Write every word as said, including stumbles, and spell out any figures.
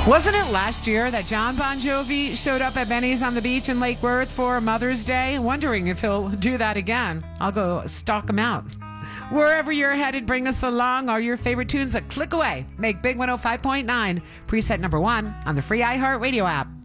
Wasn't it last year that John Bon Jovi showed up at Benny's on the beach in Lake Worth for Mother's Day? Wondering if he'll do that again. I'll go stalk him out. Wherever you're headed, bring us along. Are your favorite tunes a click away? Make Big one oh five point nine preset number one on the free iHeartRadio app.